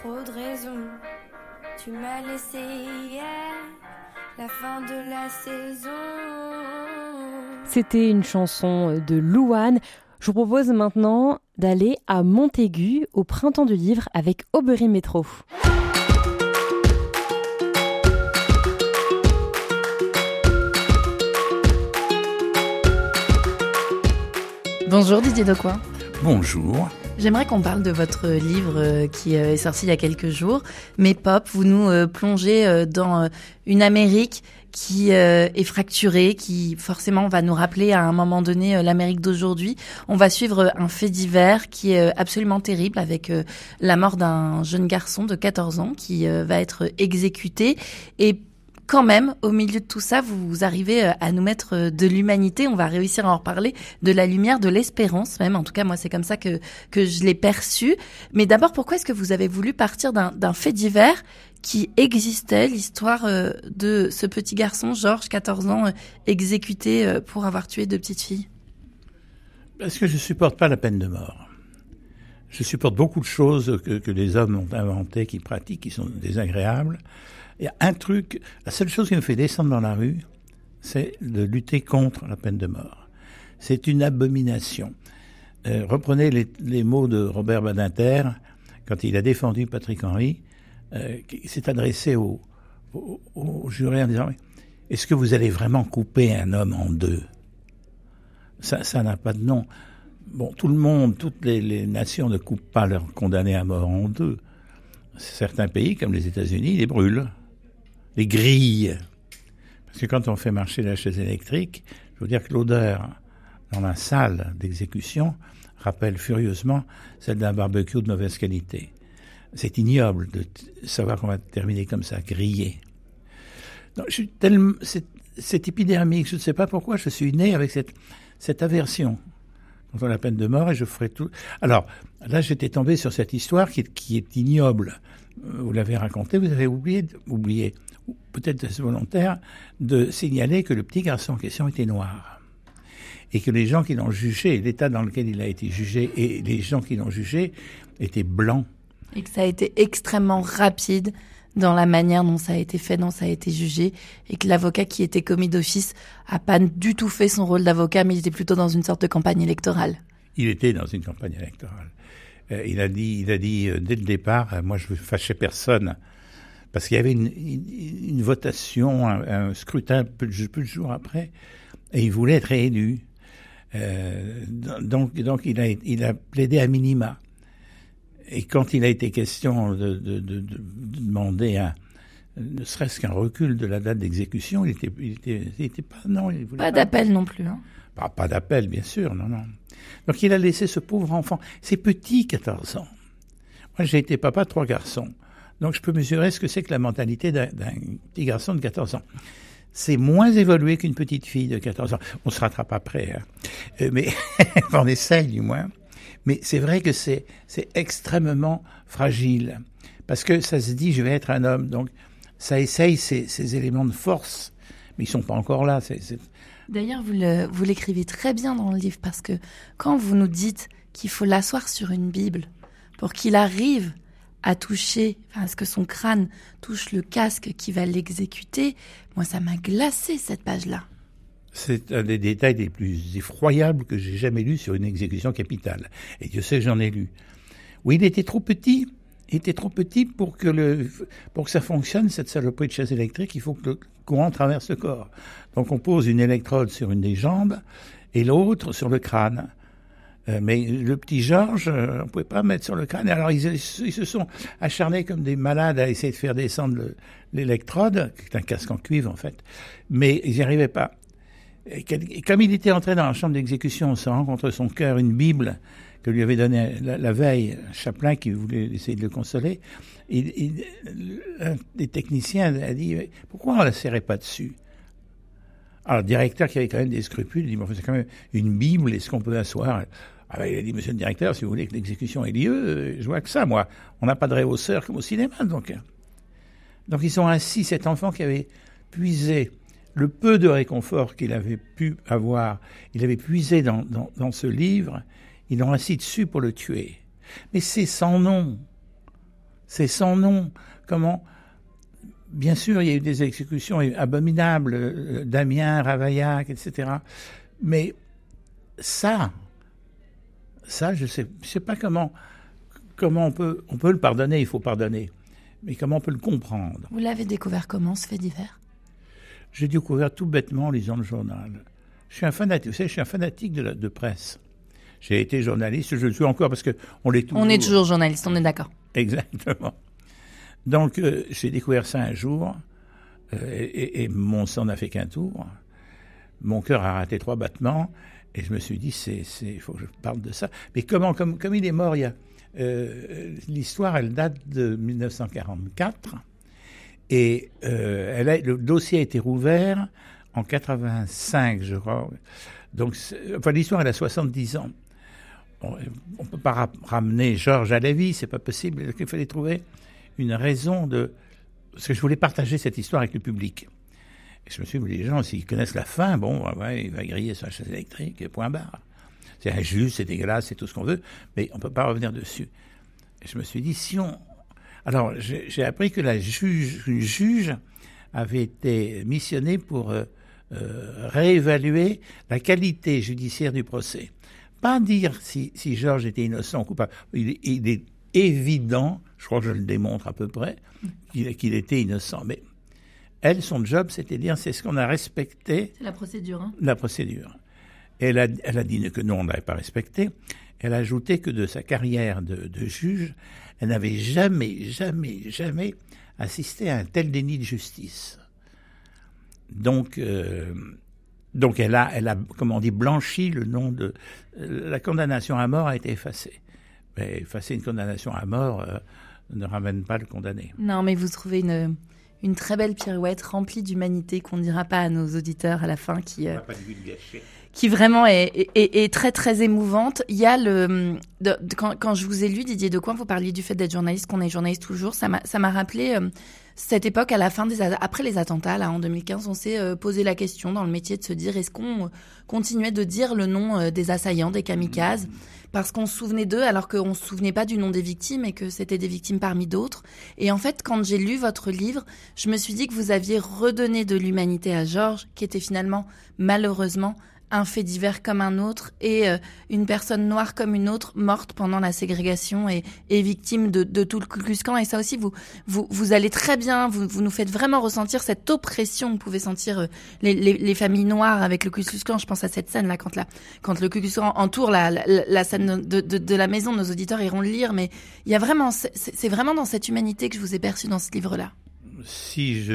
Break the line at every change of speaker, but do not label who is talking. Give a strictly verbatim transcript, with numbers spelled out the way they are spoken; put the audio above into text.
trop de raisons. Tu m'as laissé hier, la fin de la saison.
C'était une chanson de Louane. Je vous propose maintenant d'aller à Montaigu au Printemps du Livre avec Aubery Métro.
Bonjour Didier Decoing.
Bonjour.
J'aimerais qu'on parle de votre livre qui est sorti il y a quelques jours, Mais Pop, vous nous plongez dans une Amérique qui est fracturée, qui forcément va nous rappeler à un moment donné l'Amérique d'aujourd'hui. On va suivre un fait divers qui est absolument terrible avec la mort d'un jeune garçon de quatorze ans qui va être exécuté. Et quand même, au milieu de tout ça, vous arrivez à nous mettre de l'humanité. On va réussir à en reparler, de la lumière, de l'espérance même. En tout cas, moi, c'est comme ça que que je l'ai perçu. Mais d'abord, pourquoi est-ce que vous avez voulu partir d'un, d'un fait divers qui existait, l'histoire de ce petit garçon, Georges, quatorze ans, exécuté pour avoir tué deux petites filles?
Parce que je supporte pas la peine de mort. Je supporte beaucoup de choses que, que les hommes ont inventées, qui pratiquent, qui sont désagréables. Il y a un truc, la seule chose qui me fait descendre dans la rue, c'est de lutter contre la peine de mort. C'est une abomination. Euh, reprenez les, les mots de Robert Badinter, quand il a défendu Patrick Henry, euh, qui s'est adressé au, au, au juré en disant « Est-ce que vous allez vraiment couper un homme en deux ?» Ça, ça n'a pas de nom. Bon, tout le monde, toutes les, les nations ne coupent pas leurs condamnés à mort en deux. Certains pays, comme les États-Unis, les brûlent. Les grillent. Parce que quand on fait marcher la chaise électrique, je veux dire que l'odeur dans la salle d'exécution rappelle furieusement celle d'un barbecue de mauvaise qualité. C'est ignoble de t- savoir qu'on va terminer comme ça, grillé. Donc, je suis tellement, c'est, c'est épidermique, je ne sais pas pourquoi, je suis né avec cette, cette aversion contre la peine de mort et je ferai tout. Alors, là, j'étais tombé sur cette histoire qui est, qui est ignoble. Vous l'avez racontée, vous avez oublié, oublié, ou peut-être est-ce volontaire, de signaler que le petit garçon en question était noir. Et que les gens qui l'ont jugé, l'état dans lequel il a été jugé, et les gens qui l'ont jugé étaient blancs.
Et que ça a été extrêmement rapide dans la manière dont ça a été fait, dont ça a été jugé, et que l'avocat qui était commis d'office a pas du tout fait son rôle d'avocat, mais il était plutôt dans une sorte de campagne électorale.
Il était dans une campagne électorale. Euh, il a dit, il a dit euh, dès le départ, euh, moi je veux fâcher personne, parce qu'il y avait une, une, une votation, un, un scrutin peu de, peu de jours après, et il voulait être réélu. Euh, donc, donc il a, il a plaidé à minima. Et quand il a été question de, de, de, de demander un, ne serait-ce qu'un recul de la date d'exécution, il était, il était, il était pas, non, il voulait
pas, pas d'appel non plus, hein.
Pas, pas d'appel, bien sûr, non, non. Donc il a laissé ce pauvre enfant. C'est petit, quatorze ans. Moi, j'ai été papa de trois garçons. Donc je peux mesurer ce que c'est que la mentalité d'un, d'un petit garçon de quatorze ans. C'est moins évolué qu'une petite fille de quatorze ans. On se rattrape après, hein. Euh, mais on essaye du moins. Mais c'est vrai que c'est, c'est extrêmement fragile. Parce que ça se dit, je vais être un homme. Donc ça essaye ces, ces éléments de force. Mais ils sont pas encore là. C'est, c'est...
D'ailleurs, vous, le, vous l'écrivez très bien dans le livre, parce que quand vous nous dites qu'il faut l'asseoir sur une Bible pour qu'il arrive à toucher, enfin, à ce que son crâne touche le casque qui va l'exécuter, moi, ça m'a glacé, cette page-là.
C'est un des détails les plus effroyables que j'ai jamais lus sur une exécution capitale. Et Dieu sait que j'en ai lu. Oui, il était trop petit. Il était trop petit pour que le, pour que ça fonctionne, cette saloperie de chaise électrique. Il faut que le courant traverse le corps. Donc on pose une électrode sur une des jambes et l'autre sur le crâne. Euh, mais le petit Georges, euh, on pouvait pas mettre sur le crâne. Alors ils, ils se sont acharnés comme des malades à essayer de faire descendre le, l'électrode, qui est un casque en cuivre en fait. Mais ils n'y arrivaient pas. Et comme il était entré dans la chambre d'exécution, on sent contre son cœur une Bible que lui avait donnée la, la veille Chaplin, qui voulait essayer de le consoler. Il, il, un des techniciens a dit « Pourquoi on ne la serrait pas dessus ?» Alors le directeur, qui avait quand même des scrupules, il dit bon, « C'est quand même une Bible, est-ce qu'on peut asseoir ?» Ah ben, il a dit « Monsieur le directeur, si vous voulez que l'exécution ait lieu, je vois que ça, moi. On n'a pas de rehausseur comme au cinéma, donc. » Donc ils sont assis, cet enfant qui avait puisé le peu de réconfort qu'il avait pu avoir, il avait puisé dans, dans, dans ce livre, ils l'ont assis dessus pour le tuer. Mais c'est sans nom. C'est sans nom. Comment? Bien sûr, il y a eu des exécutions abominables, euh, Damien, Ravaillac, et cetera. Mais ça, ça, je sais, je sais pas comment, comment on peut, on peut le pardonner. Il faut pardonner, mais comment on peut le comprendre?
Vous l'avez découvert comment, ce fait divers?
J'ai découvert tout bêtement en lisant le journal. Je suis un fanatique. Vous savez, je suis un fanatique de, la, de presse. J'ai été journaliste, je le suis encore parce que on l'est toujours.
On est toujours journaliste, on est d'accord.
Exactement. Donc, euh, j'ai découvert ça un jour, euh, et, et mon sang n'a fait qu'un tour. Mon cœur a raté trois battements, et je me suis dit, c'est, c'est, il faut que je parle de ça. Mais comment, comme, comme il est mort, il y a, euh, l'histoire, elle date de dix-neuf cent quarante-quatre, et euh, elle a, le dossier a été rouvert en quatre-vingt-cinq, je crois. Donc, enfin, l'histoire, elle a soixante-dix ans. On ne peut pas ra- ramener Georges à la vie, c'est pas possible. Il fallait trouver une raison de... Parce que je voulais partager cette histoire avec le public. Et je me suis dit, les gens, s'ils connaissent la fin, bon, ouais, il va griller sur la chaise électrique, et point barre. C'est injuste, c'est dégueulasse, c'est tout ce qu'on veut, mais on ne peut pas revenir dessus. Et je me suis dit, si on... Alors, j'ai, j'ai appris que la juge, une juge avait été missionnée pour euh, euh, réévaluer la qualité judiciaire du procès. Pas dire si, si Georges était innocent ou coupable. Il, il est évident, je crois que je le démontre à peu près, qu'il, qu'il était innocent. Mais elle, son job, c'était de dire, c'est ce qu'on a respecté.
C'est la procédure. Hein.
La procédure. Et elle a, elle a dit que non, on n'avait pas respecté. Elle a ajouté que de sa carrière de, de juge, elle n'avait jamais, jamais, jamais assisté à un tel déni de justice. Donc, euh, donc elle a, elle a, comment on dit, blanchi le nom de... La condamnation à mort a été effacée. Mais effacer une condamnation à mort euh, ne ramène pas le condamné.
Non, mais vous trouvez une, une très belle pirouette remplie d'humanité qu'on ne dira pas à nos auditeurs à la fin, qui, euh,
pas de but gâché.
Qui vraiment est, est, est très très émouvante. Il y a le de, de, quand, quand je vous ai lu, Didier Decoing, vous parliez du fait d'être journaliste, qu'on est journaliste toujours. Ça m'a ça m'a rappelé euh, cette époque à la fin des après les attentats là en deux mille quinze, on s'est euh, posé la question dans le métier de se dire est-ce qu'on euh, continuait de dire le nom euh, des assaillants, des kamikazes, parce qu'on se souvenait d'eux alors qu'on se souvenait pas du nom des victimes et que c'était des victimes parmi d'autres. Et en fait, quand j'ai lu votre livre, je me suis dit que vous aviez redonné de l'humanité à Georges, qui était finalement malheureusement un fait divers comme un autre et euh, une personne noire comme une autre morte pendant la ségrégation et, et victime de, de tout le Ku Klux Klan. Et ça aussi, vous, vous, vous allez très bien, vous, vous nous faites vraiment ressentir cette oppression. Vous pouvez sentir euh, les, les, les familles noires avec le Ku Klux Klan. Je pense à cette scène là quand, la, quand le Ku Klux Klan entoure la, la, la scène de, de, de la maison. Nos auditeurs iront le lire, mais il y a vraiment, c'est, c'est vraiment dans cette humanité que je vous ai perçu dans ce livre-là.
Si je